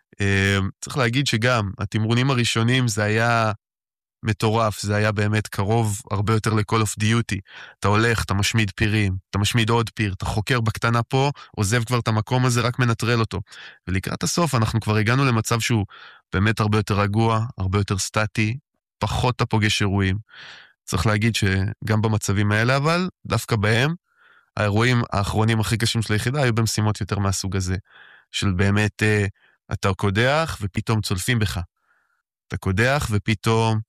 צריך להגיד שגם התמרונים הראשונים זה היה מטורף, זה היה באמת קרוב הרבה יותר ל-Call of Duty. אתה הולך, אתה משמיד פירים, אתה משמיד עוד פיר, אתה חוקר בקטנה פה, עוזב כבר את המקום הזה, רק מנטרל אותו. ולקראת הסוף אנחנו כבר הגענו למצב שהוא באמת הרבה יותר רגוע, הרבה יותר סטטי, פחות אתה פוגש אירועים. צריך להגיד שגם במצבים האלה, אבל דווקא בהם, האירועים האחרונים הכי קשים של היחידה היו במשימות יותר מהסוג הזה, של באמת אתה קודח ופתאום צולפים בך. אתה קודח ופתאום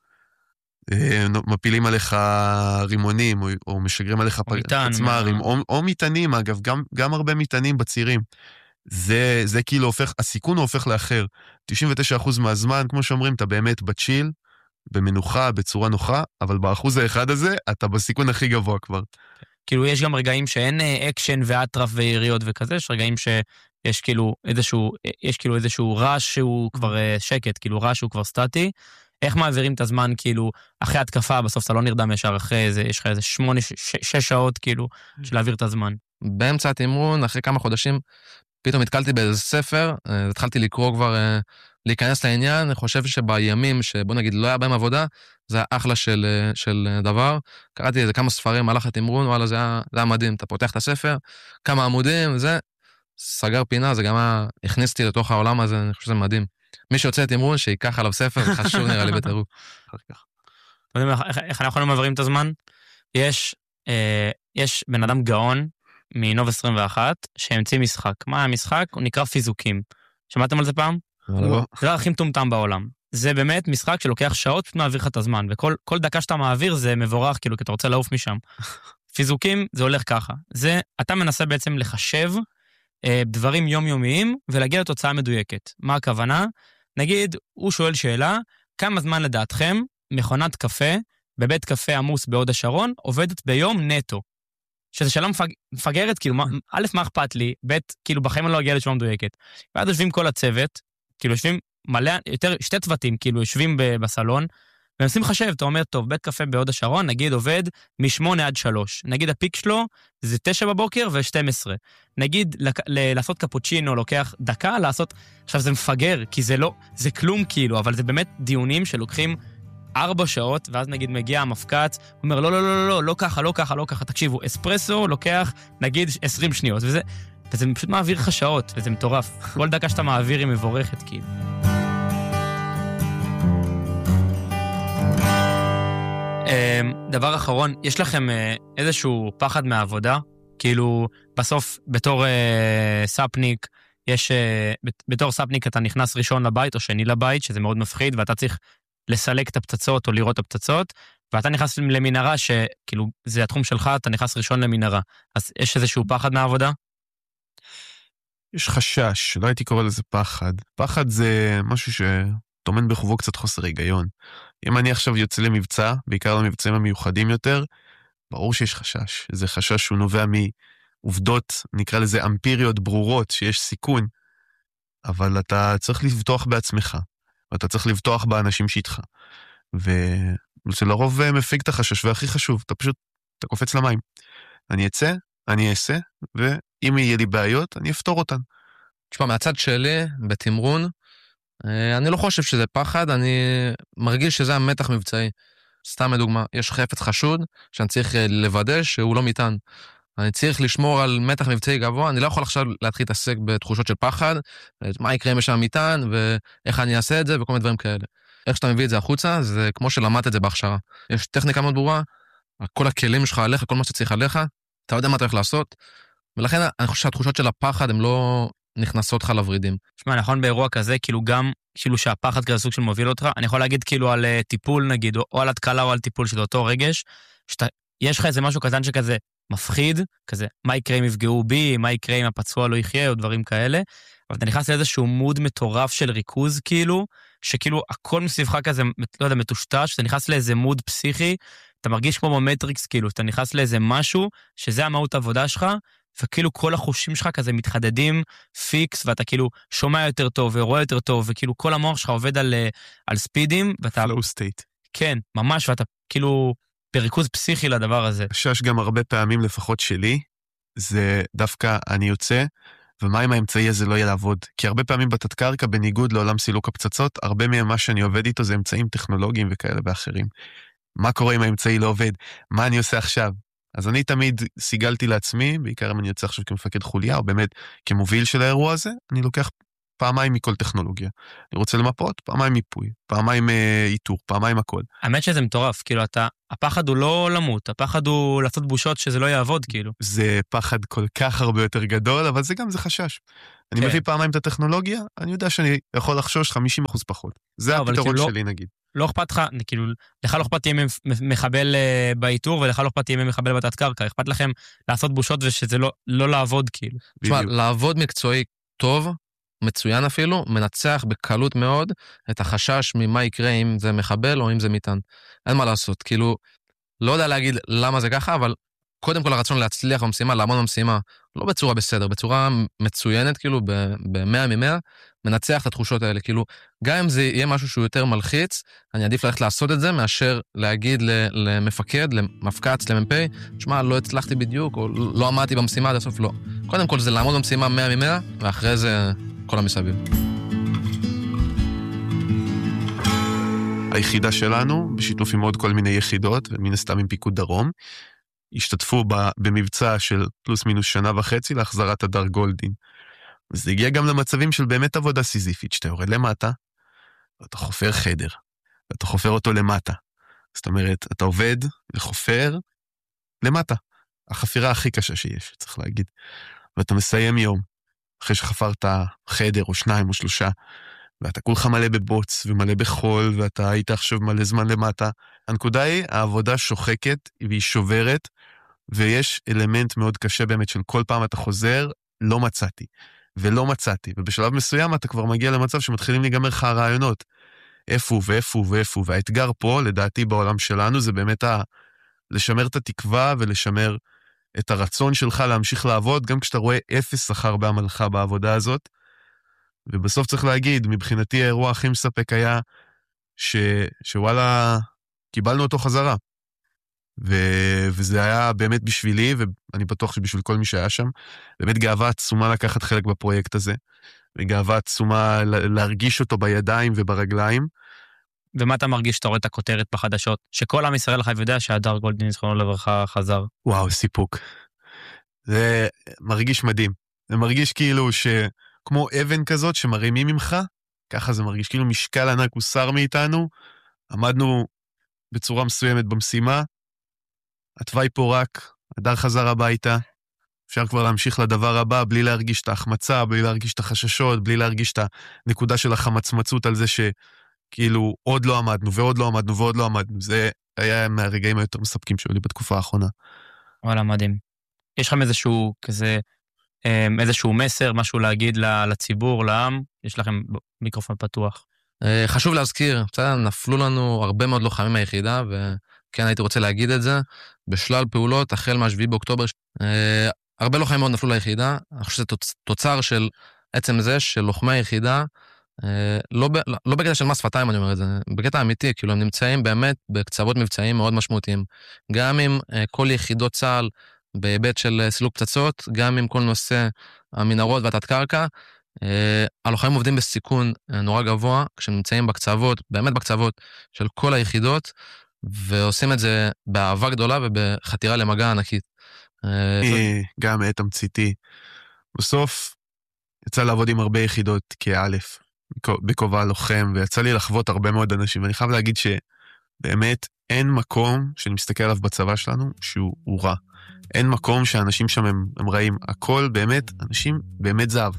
מפילים עליך רימונים, או, או משגרים עליך פצמרים, או, או מיתנים, אגב, גם, גם הרבה מיתנים בצירים. זה, זה כאילו הופך, הסיכון הוא הופך לאחר. תשעים ותשעה אחוז מהזמן, כמו שאומרים, אתה באמת בצ'יל, במנוחה, בצורה נוחה, אבל באחוז האחד הזה, אתה בסיכון הכי גבוה כבר. כאילו, יש גם רגעים שאין אקשן ואטרף ויריות וכזה, יש רגעים שיש כאילו איזשהו, יש כאילו איזשהו רעש שהוא כבר שקט, כאילו רעש שהוא כבר סטטי, איך מעבירים את הזמן, כאילו, אחרי התקפה, בסוף אתה לא נרדם ישר אחרי זה, יש לך איזה שמונה, ש- שש שעות, כאילו, של להעביר את הזמן. באמצע התמרון, אחרי כמה חודשים, פתאום התקלתי באיזה ספר, התחלתי לקרוא כבר, להיכנס לעניין, אני חושב שבימים, שבוא נגיד, לא היה בהם עבודה, זה היה אחלה של, של דבר. קראתי איזה כמה ספרים, מהלך התמרון, וואלה, זה היה, זה היה מדהים, אתה פותח את הספר, כמה עמודים, זה סגר פינה, זה גם היה, הכניסתי לתוך העולם הזה, אני חושב שזה מדהים. מי שיוצא תמרון, שיקח עליו ספר, זה חשוב נראה לי בטירוף. אתה יודע, איך אנחנו מעבירים את הזמן? יש, יש בן אדם גאון, מנוב עשרים ואחת, שהמציא משחק. מה המשחק? הוא נקרא פיזוקים. שמעתם על זה פעם? לא. זה הכי מטומטם בעולם. זה באמת משחק שלוקח שעות, פשוט מעביר לך את הזמן, וכל כל דקה שאתה מעביר זה מבורך, כאילו, כי אתה רוצה לעוף משם. פיזוקים, זה הולך ככה. זה, אתה מנסה בעצם לחשב אה, דברים יומיומיים, ולהגיע לתוצאה מדויקת. מה הכוונה? נגיד, הוא שואל שאלה, כמה זמן לדעתכם מכונת קפה, בבית קפה עמוס בהוד השרון, עובדת ביום נטו? שזו שאלה מפג... מפגרת, כאילו, מה, א', מה אכפת לי, ב', כאילו, בחיים אני לא אגיע לתשובה מדויקת. ואז יושבים כל הצוות, כאילו, יושבים מלא, יותר, שתי צוותים, כאילו, יושבים ב- בסלון, ומנסים לחשב, אתה אומר, טוב, בית קפה בהוד השרון, נגיד עובד משמונה עד שלוש. נגיד הפיק שלו זה תשע בבוקר ו-שתים עשרה. נגיד לק... ל- לעשות קפוצ'ינו לוקח דקה, לעשות... עכשיו זה מפגר, כי זה לא... זה כלום כאילו, אבל זה באמת דיונים שלוקחים ארבע שעות, ואז נגיד מגיע המפקץ, הוא אומר, לא, לא, לא, לא, לא, לא ככה, לא ככה, לא ככה. תקשיבו, אספרסו לוקח, נגיד, עשרים שניות, וזה... וזה פשוט מעביר לך שעות, וזה מטורף. כל דקה שאתה מעביר היא מבורכת, כאילו. דבר אחרון, יש לכם איזשהו פחד מהעבודה? כאילו, בסוף, בתור ספניק, יש, בתור ספניק אתה נכנס ראשון לבית או שני לבית, שזה מאוד מפחיד, ואתה צריך לסלק את הפצצות או לראות את הפצצות, ואתה נכנס למנהרה שכאילו, זה התחום שלך, אתה נכנס ראשון למנהרה. אז יש איזשהו פחד מהעבודה? יש חשש, לא הייתי קורא לזה פחד. פחד זה משהו שטומן בחובו קצת חוסר היגיון. אם אני עכשיו יוצא למבצע, בעיקר למבצעים המיוחדים יותר, ברור שיש חשש. זה חשש שהוא נובע מעובדות, נקרא לזה אמפיריות ברורות, שיש סיכון, אבל אתה צריך לבטוח בעצמך, ואתה צריך לבטוח באנשים שאיתך. וזה לרוב מפיג את החשש, והכי חשוב, אתה פשוט, אתה קופץ למים. אני אצא, אני אעשה, ואם יהיה לי בעיות, אני אפתור אותן. תשמע, מהצד שלי, בתמרון, אני לא חושב שזה פחד, אני מרגיש שזה המתח מבצעי. סתם לדוגמה, יש חפץ חשוד, שאני צריך לוודא שהוא לא מיתן. אני צריך לשמור על מתח מבצעי גבוה, אני לא יכול עכשיו להתחיל להתעסק בתחושות של פחד, מה יקרה אם יש שם מיתן, ואיך אני אעשה את זה, וכל מיני דברים כאלה. איך שאתה מביא את זה החוצה, זה כמו שלמדת את זה בהכשרה. יש טכניקה מאוד ברורה, כל הכלים שלך עליך, כל מה שצריך עליך, אתה יודע מה אתה הולך לעשות, ולכן אני חושב שהתחושות של הפחד הן לא נכנסות לך לורידים. שמע, נכון באירוע כזה, כאילו גם, כאילו שהפחד כזה סוג של מוביל אותך, אני יכול להגיד כאילו על טיפול נגיד, או, או על התקלה או על טיפול של אותו רגש, שאתה, יש לך איזה משהו קטן שכזה מפחיד, כזה, מה יקרה אם יפגעו בי, מה יקרה אם הפצוע לא יחיה, או דברים כאלה, אבל אתה נכנס לאיזשהו מוד מטורף של ריכוז כאילו, שכאילו הכל מסביבך כזה, לא יודע, מטושטש, אתה נכנס לאיזה מוד פסיכי, אתה מרגיש כמו במטריקס כאילו, אתה נכנס לאיזה משהו, שזה המהות העבודה שלך, וכאילו כל החושים שלך כזה מתחדדים פיקס, ואתה כאילו שומע יותר טוב ורואה יותר טוב, וכאילו כל המוח שלך עובד על, על ספידים, ואתה... flow state. כן, ממש, ואתה כאילו בריכוז פסיכי לדבר הזה. חשש גם הרבה פעמים לפחות שלי, זה דווקא אני יוצא, ומה אם האמצעי הזה לא יהיה לעבוד? כי הרבה פעמים בתת קרקע, בניגוד לעולם סילוק הפצצות, הרבה ממה שאני עובד איתו זה אמצעים טכנולוגיים וכאלה ואחרים. מה קורה אם האמצעי לא עובד? מה אני עושה עכשיו? אז אני תמיד סיגלתי לעצמי, בעיקר אם אני יוצא עכשיו כמפקד חוליה, או באמת כמוביל של האירוע הזה, אני לוקח פעמיים מכל טכנולוגיה. אני רוצה למפות, פעמיים מיפוי, פעמיים אה, איתור, פעמיים הכל. האמת שזה מטורף, כאילו אתה, הפחד הוא לא למות, הפחד הוא לעשות בושות שזה לא יעבוד, כאילו. זה פחד כל כך הרבה יותר גדול, אבל זה גם זה חשש. אני מביא פעמיים את הטכנולוגיה, אני יודע שאני יכול לחשוש חמישים אחוז פחות. זה הפתרון שלי נגיד. לא אכפת לך, כאילו, לך לא אכפת תהיה מחבל באיתור, ולך לא אכפת תהיה מחבל בתת קרקע, אכפת לכם לעשות בושות ושזה לא, לא לעבוד, כאילו. תשמע, לעבוד מקצועי טוב, מצוין אפילו, מנצח בקלות מאוד את החשש ממה יקרה אם זה מחבל או אם זה מיתן. אין מה לעשות, כאילו, לא יודע להגיד למה זה ככה, אבל קודם כל הרצון להצליח במשימה, לעמוד במשימה, לא בצורה בסדר, בצורה מצוינת, כאילו, ב-מאה ממאה, מנצח את התחושות האלה, כאילו, גם אם זה יהיה משהו שהוא יותר מלחיץ, אני עדיף ללכת לעשות את זה, מאשר להגיד למפקד, למפקץ, למ"פ, תשמע, לא הצלחתי בדיוק, או לא עמדתי במשימה עד הסוף, לא. קודם כל זה לעמוד במשימה מאה ממאה, ואחרי זה כל המסביב. היחידה שלנו, בשיתוף עם עוד כל מיני יחידות, ומן הסתם עם פיקוד דרום, השתתפו במבצע של פלוס מינוס שנה וחצי להחזרת הדר גולדין. וזה הגיע גם למצבים של באמת עבודה סיזיפית, שאתה יורד למטה, ואתה חופר חדר, ואתה חופר אותו למטה. זאת אומרת, אתה עובד וחופר למטה. החפירה הכי קשה שיש, צריך להגיד. ואתה מסיים יום, אחרי שחפרת חדר או שניים או שלושה, ואתה כולך מלא בבוץ ומלא בחול, ואתה היית עכשיו מלא זמן למטה. הנקודה היא, העבודה שוחקת והיא שוברת, ויש אלמנט מאוד קשה באמת של כל פעם אתה חוזר, לא מצאתי, ולא מצאתי, ובשלב מסוים אתה כבר מגיע למצב שמתחילים להיגמר לך הרעיונות, איפה ואיפה ואיפה, והאתגר פה, לדעתי בעולם שלנו, זה באמת ה... לשמר את התקווה ולשמר את הרצון שלך להמשיך לעבוד, גם כשאתה רואה אפס שכר בעמלך בעבודה הזאת. ובסוף צריך להגיד, מבחינתי האירוע הכי מספק היה, ש, שוואלה, קיבלנו אותו חזרה. ו, וזה היה באמת בשבילי, ואני בטוח שבשביל כל מי שהיה שם, באמת גאווה עצומה לקחת חלק בפרויקט הזה, וגאווה עצומה להרגיש אותו בידיים וברגליים. ומה אתה מרגיש שאתה רואה את הכותרת בחדשות? שכל עם ישראל חייב יודע שהדר גולדין זכרונו לברכה חזר. וואו, סיפוק. זה מרגיש מדהים. זה מרגיש כאילו שכמו אבן כזאת שמרימים ממך, ככה זה מרגיש, כאילו משקל ענק הוא שר מאיתנו, עמדנו בצורה מסוימת במשימה, התוואי פורק, הדר חזר הביתה, אפשר כבר להמשיך לדבר הבא, בלי להרגיש את ההחמצה, בלי להרגיש את החששות, בלי להרגיש את הנקודה של החמצמצות על זה שכאילו עוד לא עמדנו, ועוד לא עמדנו, ועוד לא עמדנו. זה היה מהרגעים היותר מספקים שהיו לי בתקופה האחרונה. וואלה, מדהים. יש לכם איזשהו כזה, איזשהו מסר, משהו להגיד לציבור, לעם? יש לכם מיקרופון פתוח. חשוב להזכיר, בסדר, נפלו לנו הרבה מאוד לוחמים מהיחידה, וכן הייתי רוצה להגיד את זה, בשלל פעולות, החל מהשביעי באוקטובר, הרבה לוחמים מאוד נפלו ליחידה, אני חושב שזה תוצר של עצם זה, של לוחמי היחידה, לא, לא בקטע של מס שפתיים, אני אומר את זה, בקטע אמיתי, כאילו הם נמצאים באמת בקצוות מבצעיים מאוד משמעותיים, גם עם כל יחידות צה"ל, בהיבט של סילוק פצצות, גם עם כל נושא המנהרות והתת קרקע, הלוחמים עובדים בסיכון נורא גבוה, כשהם נמצאים בקצוות, באמת בקצוות של כל היחידות, ועושים את זה באהבה גדולה ובחתירה למגע ענקית. גם עת תמציתי. בסוף יצא לעבוד עם הרבה יחידות כאלף, בכובע לוחם, ויצא לי לחוות הרבה מאוד אנשים, ואני חייב להגיד שבאמת אין מקום שאני מסתכל עליו בצבא שלנו שהוא רע. אין מקום שהאנשים שם הם, הם רעים. הכל באמת, אנשים באמת זהב.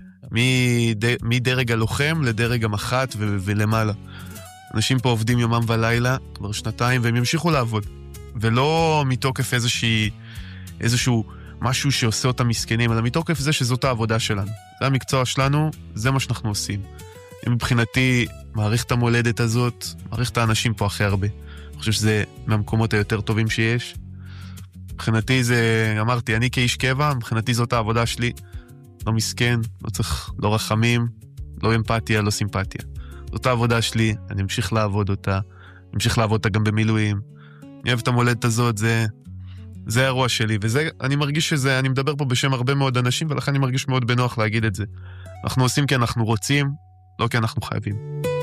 מד, מדרג הלוחם לדרג המח"ט ו, ולמעלה. אנשים פה עובדים יומם ולילה, כבר שנתיים, והם ימשיכו לעבוד. ולא מתוקף איזושהי, איזשהו משהו שעושה אותם מסכנים, אלא מתוקף זה שזאת העבודה שלנו. זה המקצוע שלנו, זה מה שאנחנו עושים. מבחינתי, מעריך את המולדת הזאת, מעריך את האנשים פה הכי הרבה. אני חושב שזה מהמקומות היותר טובים שיש. מבחינתי זה, אמרתי, אני כאיש קבע, מבחינתי זאת העבודה שלי. לא מסכן, לא צריך, לא רחמים, לא אמפתיה, לא סימפתיה. זאת העבודה שלי, אני אמשיך לעבוד אותה, אמשיך לעבוד אותה גם במילואים. אני אוהב את המולדת הזאת, זה, זה האירוע שלי, וזה, אני מרגיש שזה, אני מדבר פה בשם הרבה מאוד אנשים, ולכן אני מרגיש מאוד בנוח להגיד את זה. אנחנו עושים כי אנחנו רוצים, לא כי אנחנו חייבים.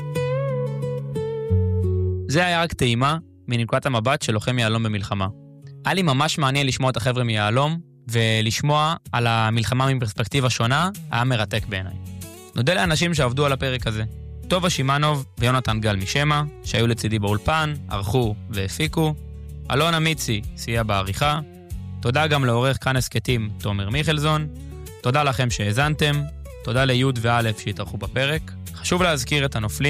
זה היה רק טעימה מנקודת המבט של לוחם יהלום במלחמה. היה לי ממש מעניין לשמוע את החבר'ה מיהלום, ולשמוע על המלחמה מפרספקטיבה שונה, היה מרתק בעיניי. נודה לאנשים שעבדו על הפרק הזה. טובה שימנוב ויונתן גל משמה, שהיו לצידי באולפן, ערכו והפיקו. אלון אמיצי סייע בעריכה. תודה גם לעורך כאן הסקטים תומר מיכלזון. תודה לכם שהאזנתם. תודה ליוד וא' שהתארחו בפרק. חשוב להזכיר את הנופלים